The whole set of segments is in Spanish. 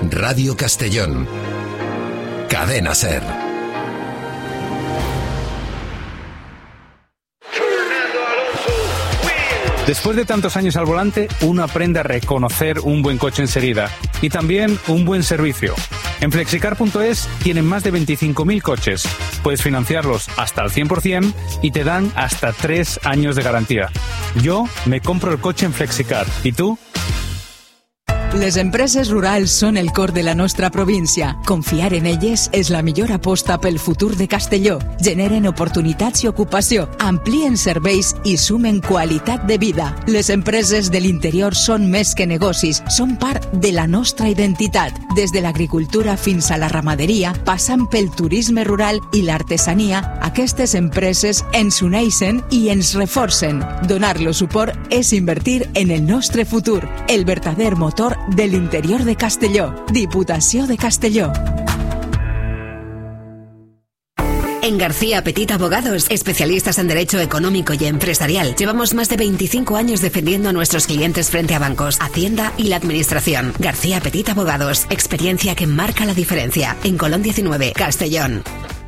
Radio Castellón. Cadena SER. Después de tantos años al volante, uno aprende a reconocer un buen coche enseguida y también un buen servicio. En Flexicar.es tienen más de 25.000 coches. Puedes financiarlos hasta al 100% y te dan hasta 3 años de garantía. Yo me compro el coche en Flexicar. ¿Y tú? Les empreses rurals són el cor de la nostra província. Confiar en elles és la millor aposta pel futur de Castelló. Generen oportunitats i ocupació, amplien serveis i sumen qualitat de vida. Les empreses de l'interior són més que negocis, són part de la nostra identitat. Des de l'agricultura fins a la ramaderia, passant pel turisme rural i l'artesania, aquestes empreses ens uneixen i ens reforcen. Donar-los suport és invertir en el nostre futur, el verdader motor del interior de Castelló. Diputació de Castelló. En García Petit Abogados, especialistas en derecho económico y empresarial, llevamos más de 25 años defendiendo a nuestros clientes frente a bancos, Hacienda y la Administración. García Petit Abogados, experiencia que marca la diferencia. En Colón 19, Castellón.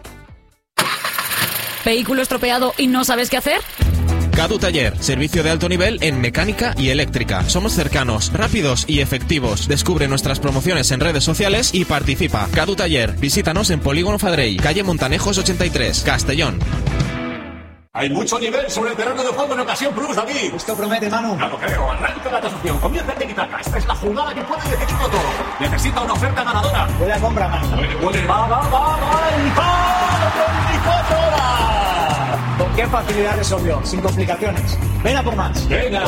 ¿Vehículo estropeado y no sabes qué hacer? Cadu Taller, servicio de alto nivel en mecánica y eléctrica. Somos cercanos, rápidos y efectivos. Descubre nuestras promociones en redes sociales y participa. Cadu Taller, visítanos en Polígono Fadrey, calle Montanejos 83, Castellón. Hay mucho nivel sobre el terreno de juego en Ocasión Plus, David. Esto promete, Manu. Ya lo creo. Arranca la tasación. Comienza el tiki-taka. Esta es la jugada que puede decidirlo todo. Necesita una oferta ganadora. Puede la compra, Manu. Va. ¡En 24 horas! ¿Con qué facilidad resolvió? Sin complicaciones. Ven a por más. Venga.